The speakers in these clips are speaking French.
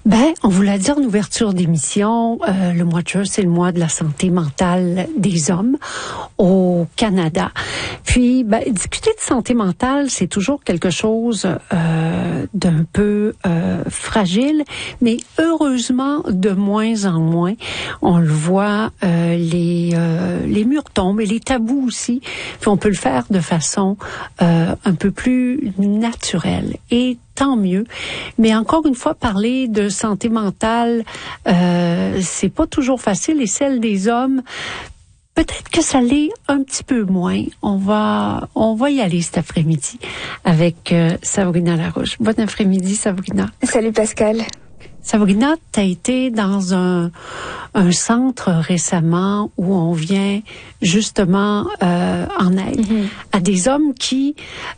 On vous l'a dit en ouverture d'émission, le mois de juin, c'est le mois de la santé mentale des hommes au Canada. Puis, discuter de santé mentale, c'est toujours quelque chose d'un peu fragile, mais heureusement, de moins en moins, on le voit, les murs tombent et les tabous aussi, puis on peut le faire de façon un peu plus naturelle. Et tant mieux. Mais encore une fois, parler de santé mentale, c'est pas toujours facile. Et celle des hommes, peut-être que ça l'est un petit peu moins. On va y aller cet après-midi avec Sabrina Larouche. Bon après-midi, Sabrina. Salut Pascal. Sabrina, tu as été dans un centre récemment où on vient justement en aide à des hommes qui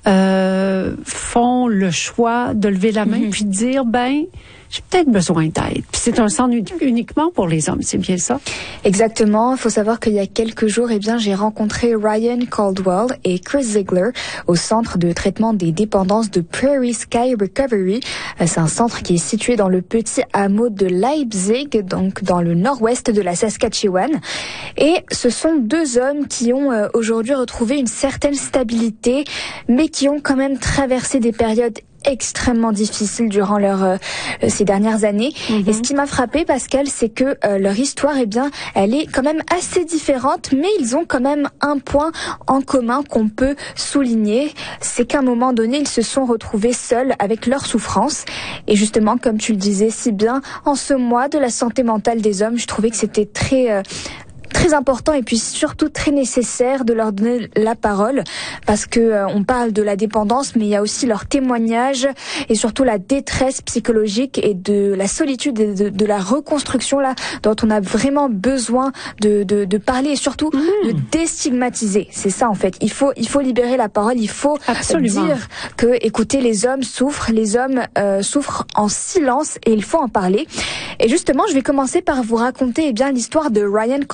font le choix de lever la main puis de dire, j'ai peut-être besoin d'aide. Puis c'est un centre uniquement pour les hommes, c'est bien ça? Exactement. Il faut savoir qu'il y a quelques jours, j'ai rencontré Ryan Caldwell et Chris Ziegler au centre de traitement des dépendances de Prairie Sky Recovery. C'est un centre qui est situé dans le petit hameau de Leipzig, donc dans le nord-ouest de la Saskatchewan. Et ce sont deux hommes qui ont aujourd'hui retrouvé une certaine stabilité, mais qui ont quand même traversé des périodes extrêmement difficiles durant ces dernières années. Et ce qui m'a frappé, Pascal, c'est que leur histoire, elle est quand même assez différente, mais ils ont quand même un point en commun qu'on peut souligner, c'est qu'à un moment donné, ils se sont retrouvés seuls avec leur souffrance. Et justement, comme tu le disais si bien, en ce mois de la santé mentale des hommes, je trouvais que c'était très important et puis surtout très nécessaire de leur donner la parole parce que on parle de la dépendance, mais il y a aussi leur témoignage et surtout la détresse psychologique et de la solitude et de la reconstruction là dont on a vraiment besoin de parler et surtout de déstigmatiser. C'est ça en fait. Il faut libérer la parole. Il faut dire que, écoutez, les hommes souffrent en silence et il faut en parler. Et justement, je vais commencer par vous raconter l'histoire de Ryan